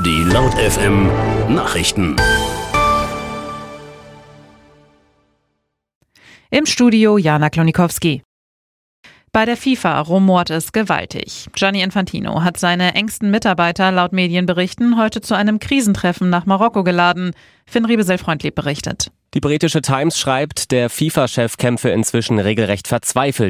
Die Laut FM Nachrichten. Im Studio Jana Klonikowski. Bei der FIFA rumort es gewaltig. Gianni Infantino hat seine engsten Mitarbeiter laut Medienberichten heute zu einem Krisentreffen nach Marokko geladen. Finn Riebesel-Freundlieb berichtet. Die britische Times schreibt, der FIFA-Chef kämpfe inzwischen regelrecht verzweifelt